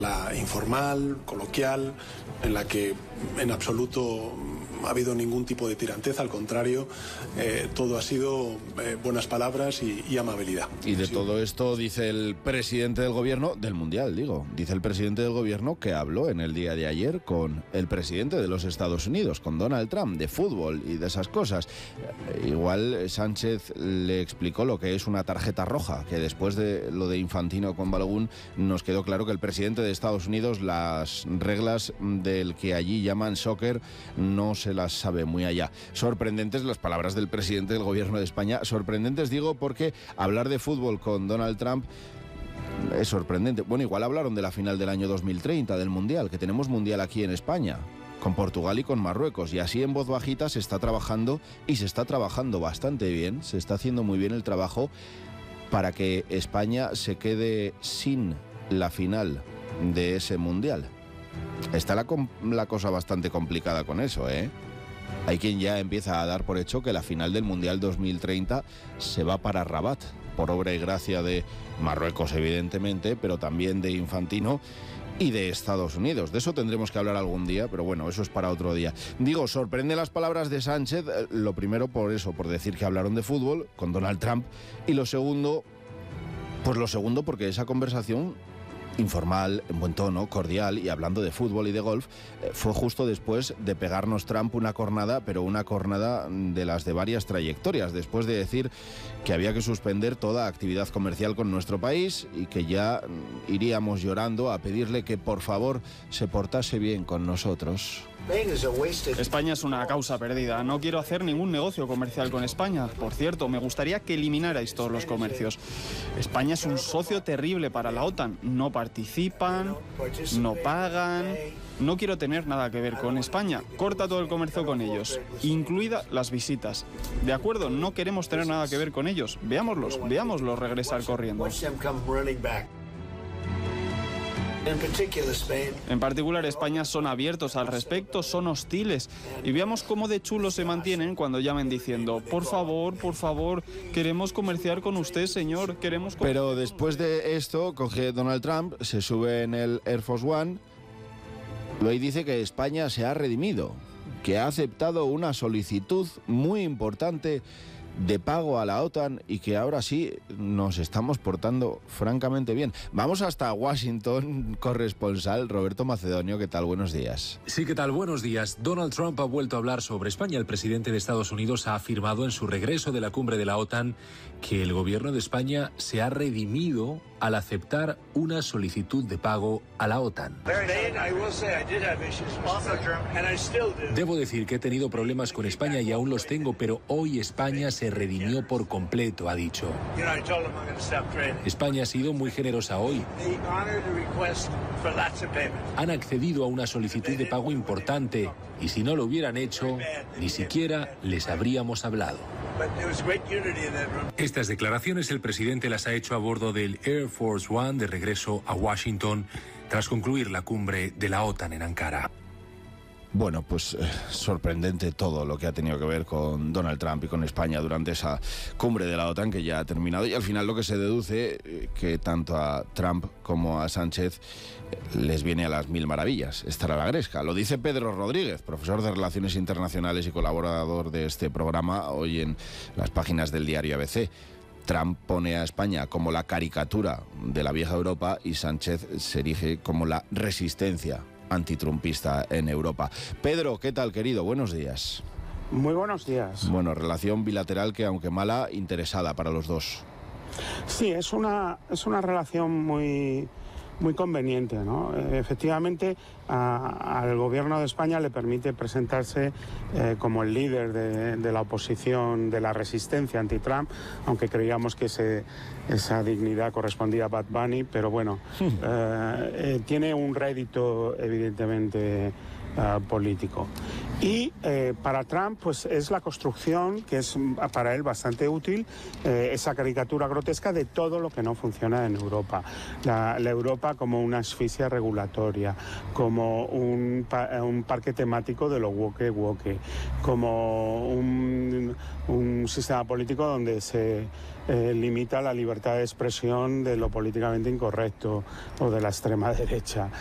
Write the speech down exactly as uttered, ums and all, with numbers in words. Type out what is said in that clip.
La informal, coloquial, en la que en absoluto ha habido ningún tipo de tiranteza, al contrario, eh, todo ha sido eh, buenas palabras y, y amabilidad. Y de sí. todo esto dice el presidente del gobierno, del Mundial, digo, dice el presidente del gobierno que habló en el día de ayer con el presidente de los Estados Unidos, con Donald Trump, de fútbol y de esas cosas. Eh, igual Sánchez le explicó lo que es una tarjeta roja, que después de lo de Infantino con Balogun nos quedó claro que el presidente de Estados Unidos las reglas del que allí llaman soccer no se las sabe muy allá. Sorprendentes las palabras del presidente del gobierno de España, sorprendentes digo porque hablar de fútbol con Donald Trump es sorprendente. Bueno, igual hablaron de la final del año dos mil treinta, del Mundial, que tenemos Mundial aquí en España, con Portugal y con Marruecos, y así en voz bajita se está trabajando, y se está trabajando bastante bien, se está haciendo muy bien el trabajo para que España se quede sin la final de ese Mundial. Está la, la cosa bastante complicada con eso, ¿eh? Hay quien ya empieza a dar por hecho que la final del Mundial dos mil treinta se va para Rabat, por obra y gracia de Marruecos, evidentemente, pero también de Infantino y de Estados Unidos. De eso tendremos que hablar algún día, pero bueno, eso es para otro día. Digo, sorprende las palabras de Sánchez, lo primero por eso, por decir que hablaron de fútbol con Donald Trump, y lo segundo, pues lo segundo porque esa conversación informal, en buen tono, cordial y hablando de fútbol y de golf, eh, fue justo después de pegarnos Trump una cornada, pero una cornada de las de varias trayectorias, después de decir que había que suspender toda actividad comercial con nuestro país y que ya mm, iríamos llorando a pedirle que por favor se portase bien con nosotros. España es una causa perdida. No quiero hacer ningún negocio comercial con España. Por cierto, me gustaría que eliminarais todos los comercios. España es un socio terrible para la OTAN. No participan, no pagan. No quiero tener nada que ver con España. Corta todo el comercio con ellos, incluida las visitas. De acuerdo, no queremos tener nada que ver con ellos. Veámoslos, veámoslos regresar corriendo. En particular, España son abiertos al respecto, son hostiles. Y veamos cómo de chulos se mantienen cuando llamen diciendo: por favor, por favor, queremos comerciar con usted, señor, queremos... Pero después de esto, coge Donald Trump, se sube en el Air Force One, y dice que España se ha redimido, que ha aceptado una solicitud muy importante de pago a la OTAN y que ahora sí nos estamos portando francamente bien. Vamos hasta Washington, corresponsal Roberto Macedonio. ¿Qué tal? Buenos días. Sí, ¿qué tal? Buenos días. Donald Trump ha vuelto a hablar sobre España. El presidente de Estados Unidos ha afirmado en su regreso de la cumbre de la OTAN que el gobierno de España se ha redimido al aceptar una solicitud de pago a la OTAN. Debo decir que he tenido problemas con España y aún los tengo, pero hoy España se redimió por completo, ha dicho. España ha sido muy generosa hoy. Han accedido a una solicitud de pago importante y si no lo hubieran hecho, ni siquiera les habríamos hablado. Estas declaraciones el presidente las ha hecho a bordo del Air Force One de regreso a Washington tras concluir la cumbre de la OTAN en Ankara. Bueno, pues eh, sorprendente todo lo que ha tenido que ver con Donald Trump y con España durante esa cumbre de la OTAN que ya ha terminado, y al final lo que se deduce eh, que tanto a Trump como a Sánchez eh, les viene a las mil maravillas estar a la gresca. Lo dice Pedro Rodríguez, profesor de Relaciones Internacionales y colaborador de este programa, hoy en las páginas del diario A B C. Trump pone a España como la caricatura de la vieja Europa y Sánchez se erige como la resistencia antitrumpista en Europa. Pedro, ¿qué tal, querido? Buenos días. Muy buenos días. Bueno, relación bilateral que, aunque mala, interesada para los dos. Sí, es una, es una relación muy, muy conveniente, ¿no? Efectivamente, a, al gobierno de España le permite presentarse eh, como el líder de, de la oposición, de la resistencia anti-Trump, aunque creíamos que ese, esa dignidad correspondía a Bad Bunny, pero bueno, eh, eh, tiene un rédito evidentemente uh, político. Y eh, para Trump pues es la construcción, que es para él bastante útil, eh, esa caricatura grotesca de todo lo que no funciona en Europa. La, la Europa como una asfixia regulatoria, como un, un parque temático de lo woke woke, como un, un sistema político donde se eh, limita la libertad de expresión de lo políticamente incorrecto o de la extrema derecha.